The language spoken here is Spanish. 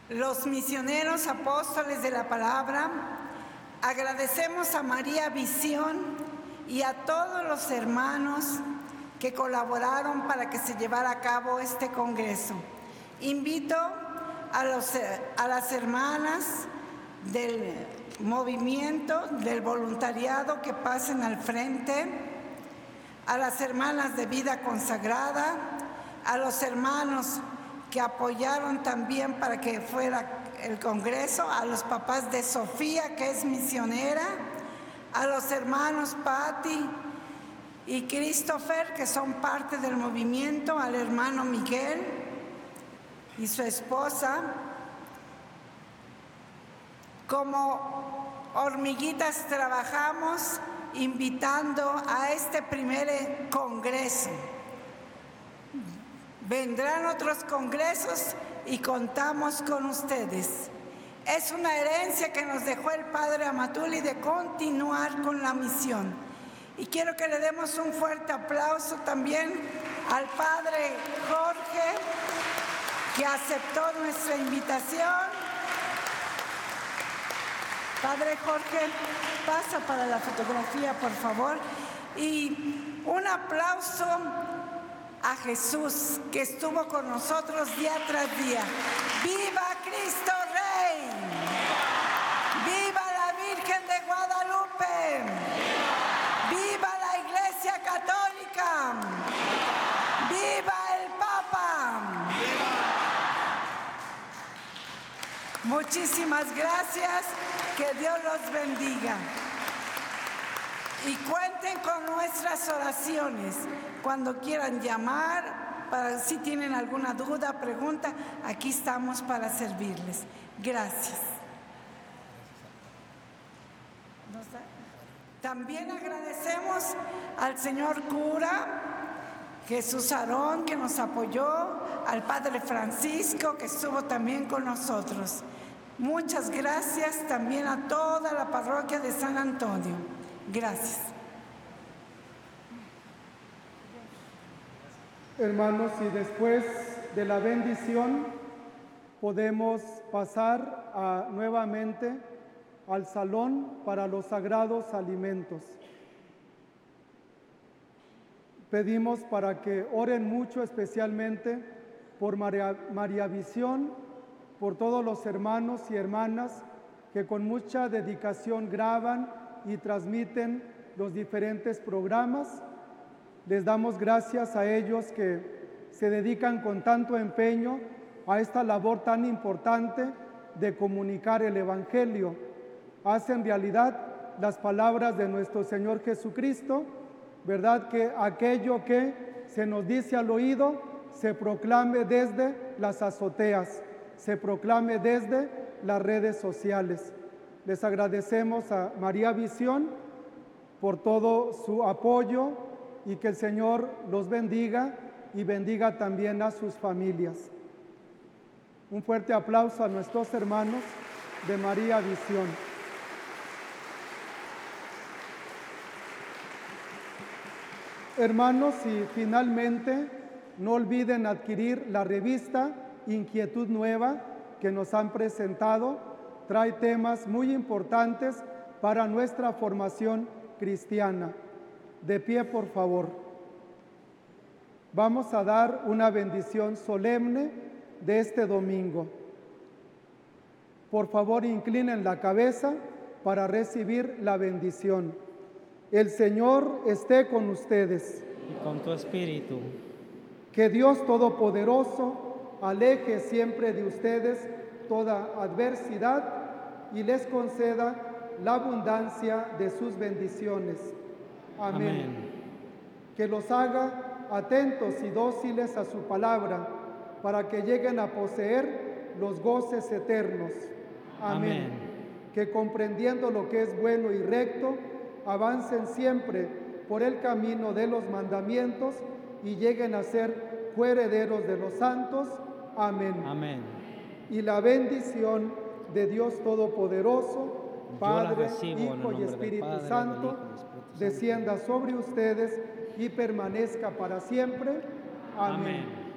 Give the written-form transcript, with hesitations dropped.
los misioneros apóstoles de la palabra, agradecemos a María Visión y a todos los hermanos que colaboraron para que se llevara a cabo este congreso. Invito a las hermanas del movimiento, del voluntariado, que pasen al frente, a las hermanas de vida consagrada, a los hermanos que apoyaron también para que fuera el congreso, a los papás de Sofía, que es misionera, a los hermanos Patti y Christopher, que son parte del movimiento, al hermano Miguel y su esposa. Como hormiguitas trabajamos invitando a este primer congreso. Vendrán otros congresos y contamos con ustedes. Es una herencia que nos dejó el Padre Amatuli de continuar con la misión. Y quiero que le demos un fuerte aplauso también al Padre Jorge, que aceptó nuestra invitación. Padre Jorge, pasa para la fotografía, por favor. Y un aplauso a Jesús, que estuvo con nosotros día tras día. ¡Viva Cristo Rey! ¡Viva la Virgen de Guadalupe! ¡Viva la Iglesia Católica! ¡Viva el Papa! Muchísimas gracias, que Dios los bendiga. Y cuenten con nuestras oraciones. Cuando quieran llamar, para si tienen alguna duda, pregunta, aquí estamos para servirles. Gracias. También agradecemos al señor cura Jesús Aarón, que nos apoyó, al Padre Francisco, que estuvo también con nosotros. Muchas gracias también a toda la parroquia de San Antonio. Gracias. Hermanos, y después de la bendición podemos pasar nuevamente al salón para los sagrados alimentos. Pedimos para que oren mucho, especialmente por María Visión, por todos los hermanos y hermanas que con mucha dedicación graban y transmiten los diferentes programas. Les damos gracias a ellos que se dedican con tanto empeño a esta labor tan importante de comunicar el Evangelio. Hacen realidad las palabras de nuestro Señor Jesucristo, ¿verdad? Que aquello que se nos dice al oído se proclame desde las azoteas, se proclame desde las redes sociales. Les agradecemos a María Visión por todo su apoyo y que el Señor los bendiga y bendiga también a sus familias. Un fuerte aplauso a nuestros hermanos de María Visión. Hermanos, y finalmente no olviden adquirir la revista Inquietud Nueva que nos han presentado. Trae temas muy importantes para nuestra formación cristiana. De pie, por favor. Vamos a dar una bendición solemne de este domingo. Por favor, inclinen la cabeza para recibir la bendición. El Señor esté con ustedes. Y con tu espíritu. Que Dios Todopoderoso aleje siempre de ustedes toda adversidad y les conceda la abundancia de sus bendiciones. Amén. Amén. Que los haga atentos y dóciles a su palabra, para que lleguen a poseer los goces eternos. Amén. Amén. Que comprendiendo lo que es bueno y recto, avancen siempre por el camino de los mandamientos y lleguen a ser coherederos de los santos. Amén. Amén. Y la bendición de Dios Todopoderoso, Padre, Hijo y Espíritu Santo, descienda sobre ustedes y permanezca para siempre. Amén.